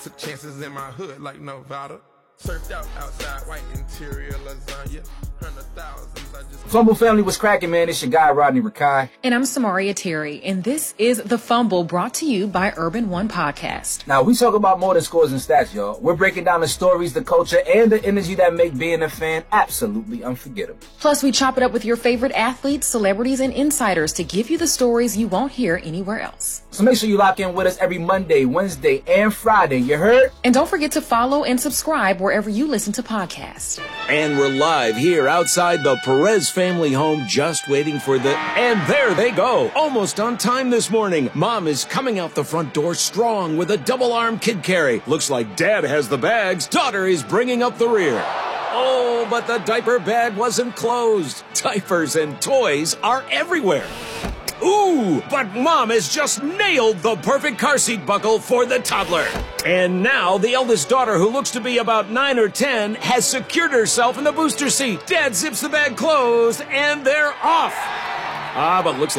Took chances in my hood like Nevada. Surfed out outside, white interior lasagna. 100,000s, I just... Fumble family was cracking, man. It's your guy, Rodney Rakai. And I'm Samaria Terry, and this is The Fumble, brought to you by Urban One Podcast. Now, we talk about more than scores and stats, y'all. We're breaking down the stories, the culture, and the energy that make being a fan absolutely unforgettable. Plus, we chop it up with your favorite athletes, celebrities, and insiders to give you the stories you won't hear anywhere else. So make sure you lock in with us every Monday, Wednesday, and Friday. You heard? And don't forget to follow and subscribe wherever you listen to podcasts. And we're live here outside the Perez family home, just waiting for the... And there they go, almost on time this morning. Mom is coming out the front door strong with a double-arm kid carry. Looks like Dad has the bags. Daughter is bringing up the rear. Oh, but the diaper bag wasn't closed. Diapers and toys are everywhere. Ooh, but Mom has just nailed the perfect car seat buckle for the toddler. And now the eldest daughter, who looks to be about 9 or 10, has secured herself in the booster seat. Dad zips the bag closed, and they're off. But looks